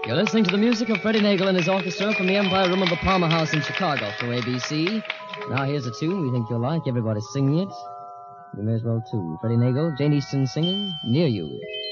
You're listening to the music of Freddie Nagel and his orchestra from the Empire Room of the Palmer House in Chicago for ABC. Now here's a tune we think you'll like. Everybody singing it. You may as well, too. Freddie Nagel, Jane Easton singing, Near You.